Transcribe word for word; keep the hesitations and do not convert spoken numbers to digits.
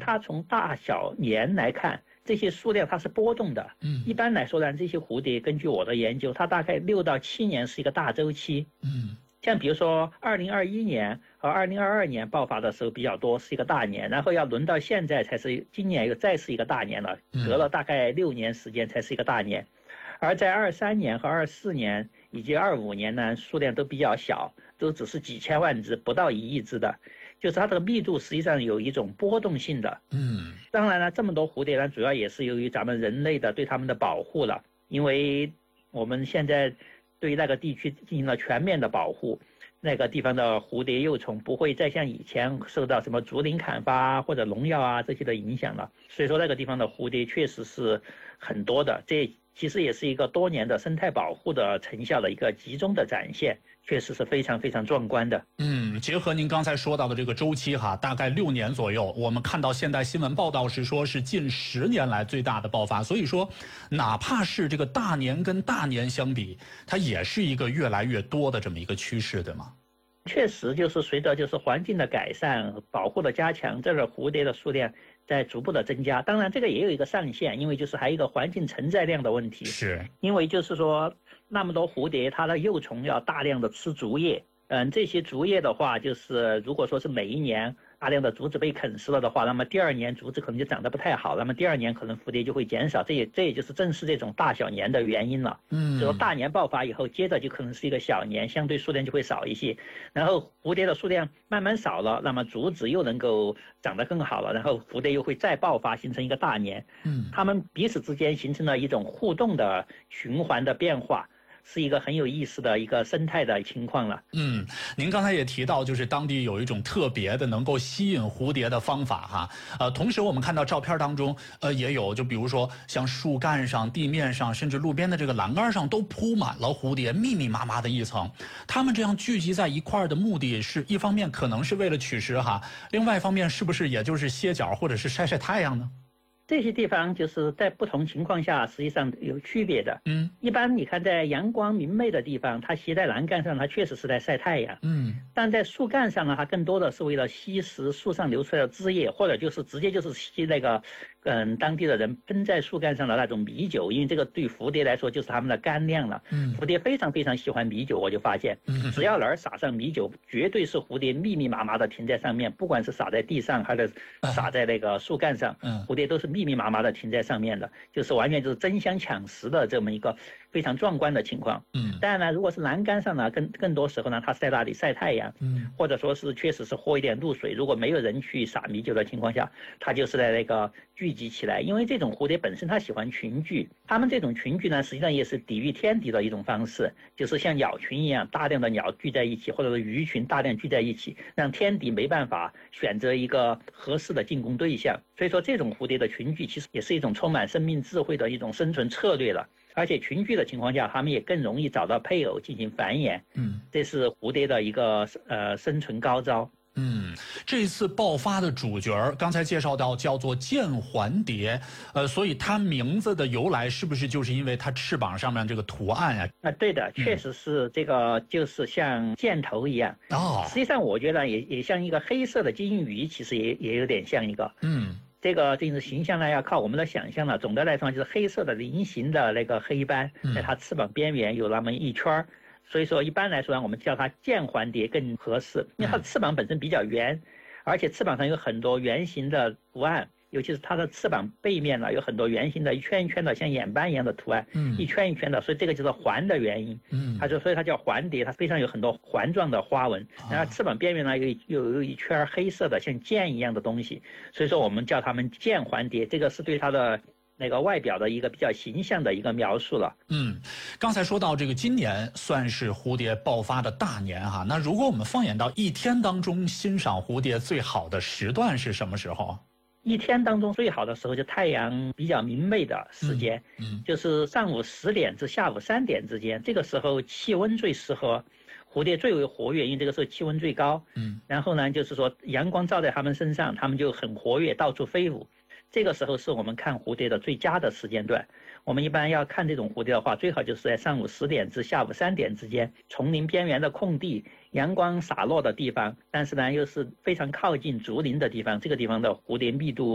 它从大小年来看，这些数量它是波动的。 嗯， 一般来说呢，这些蝴蝶根据我的研究，它大概六到七年是一个大周期。 嗯， 像比如说二零二一年和二零二二年爆发的时候比较多，是一个大年，然后要轮到现在才是今年又再是一个大年了，隔了大概六年时间才是一个大年。而在二三年和二四年以及二五年呢，数量都比较小，都只是几千万只，不到一亿只的，就是它的密度实际上有一种波动性的。 嗯， 当然了，这么多蝴蝶呢，主要也是由于咱们人类的对它们的保护了，因为我们现在对那个地区进行了全面的保护，那个地方的蝴蝶幼虫不会再像以前受到什么竹林砍伐或者农药啊这些的影响了，所以说那个地方的蝴蝶确实是很多的，这其实也是一个多年的生态保护的成效的一个集中的展现，确实是非常非常壮观的。 嗯，结合您刚才说到的这个周期哈，大概六年左右，我们看到现代新闻报道是说是近十年来最大的爆发，所以说哪怕是这个大年跟大年相比，它也是一个越来越多的这么一个趋势，对吗？ 确实就是随着就是环境的改善、保护的加强，这个蝴蝶的数量在逐步的增加。当然这个也有一个上限，因为就是还有一个环境承载量的问题， 是因为就是说那么多蝴蝶它的幼虫要大量的吃竹叶，嗯，这些竹叶的话，就是如果说是每一年大量的竹子被啃食了的话，那么第二年竹子可能就长得不太好，那么第二年可能蝴蝶就会减少，这也这也就是正是这种大小年的原因了。 嗯， 就说大年爆发以后，接着就可能是一个小年，相对数量就会少一些，然后蝴蝶的数量慢慢少了，那么竹子又能够长得更好了，然后蝴蝶又会再爆发，形成一个大年。 嗯， 它们彼此之间形成了一种互动的循环的变化。是一个很有意思的一个生态的情况了。 嗯，您刚才也提到，就是当地有一种特别的能够吸引蝴蝶的方法哈。呃，同时我们看到照片当中，呃，也有就比如说像树干上、地面上，甚至路边的这个栏杆上都铺满了蝴蝶，密密麻麻的一层。它们这样聚集在一块儿的目的是一方面可能是为了取食哈，另外一方面是不是也就是歇脚或者是晒晒太阳呢？ 这些地方就是在不同情况下实际上有区别的。 嗯， 一般你看在阳光明媚的地方，它携在栏杆上，它确实是在晒太阳。 嗯， 但在树干上呢，它更多的是为了吸食树上流出来的汁液，或者就是直接就是吸那个嗯当地的人喷在树干上的那种米酒，因为这个对蝴蝶来说就是它们的干粮了。 嗯， 蝴蝶非常非常喜欢米酒，我就发现，只要哪儿撒上米酒，绝对是蝴蝶密密麻麻的停在上面，不管是撒在地上还是撒在那个树干上，蝴蝶都是密密麻麻的停在上面的，就是完全就是争相抢食的这么一个非常壮观的情况。 嗯， 当然呢，如果是栏杆上呢，更更多时候呢，它是在那里晒太阳， 嗯， 或者说是确实是喝一点露水。如果没有人去撒米酒的情况下，它就是在那个聚集起来。因为这种蝴蝶本身它喜欢群聚，它们这种群聚呢，实际上也是抵御天敌的一种方式，就是像鸟群一样，大量的鸟聚在一起，或者是鱼群大量聚在一起，让天敌没办法选择一个合适的进攻对象。所以说，这种蝴蝶的群聚其实也是一种充满生命智慧的一种生存策略了。而且群聚的情况下，它们也更容易找到配偶进行繁衍。 嗯， 这是蝴蝶的一个呃生存高招。 嗯，这次爆发的主角刚才介绍到叫做剑环蝶，呃，所以它名字的由来是不是就是因为它翅膀上面这个图案呀？ 啊，对的，确实是这个，就是像箭头一样。 哦， 实际上我觉得也也像一个黑色的金鱼，其实也也有点像一个。 嗯。 这个这个形象呢，要靠我们的想象了。总的来说，就是黑色的菱形的那个黑斑，在它翅膀边缘有那么一圈儿。所以说，一般来说呢，我们叫它剑环蝶更合适，因为它的翅膀本身比较圆，而且翅膀上有很多圆形的图案，尤其是它的翅膀背面呢有很多圆形的一圈一圈的像眼斑一样的图案，嗯，一圈一圈的，所以这个就是环的原因。嗯，它就所以它叫环蝶，它非常有很多环状的花纹，然后翅膀边缘呢有有有一圈黑色的像剑一样的东西，所以说我们叫它们剑环蝶，这个是对它的那个外表的一个比较形象的一个描述了。 嗯，刚才说到这个今年算是蝴蝶爆发的大年哈，那如果我们放眼到一天当中欣赏蝴蝶最好的时段是什么时候？ 一天当中最好的时候就太阳比较明媚的时间，嗯，嗯就是上午十点至下午三点之间，这个时候气温最适合，蝴蝶最为活跃，因为这个时候气温最高，嗯，然后呢就是说阳光照在它们身上，它们就很活跃，到处飞舞。这个时候是我们看蝴蝶的最佳的时间段。我们一般要看这种蝴蝶的话，最好就是在上午十点至下午三点之间，丛林边缘的空地，阳光洒落的地方，但是呢又是非常靠近竹林的地方，这个地方的蝴蝶密度